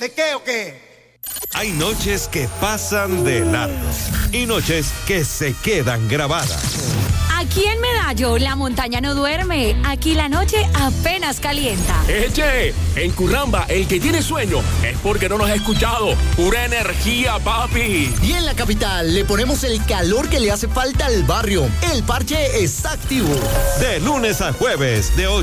¿De qué o qué? Hay noches que pasan de largo y noches que se quedan grabadas. Aquí en Medallo, la montaña no duerme. Aquí la noche apenas calienta. Eche, en Curramba, el que tiene sueño es porque no nos ha escuchado. Pura energía, papi. Y en la capital le ponemos el calor que le hace falta al barrio. El parche está activo. De lunes a jueves, de 8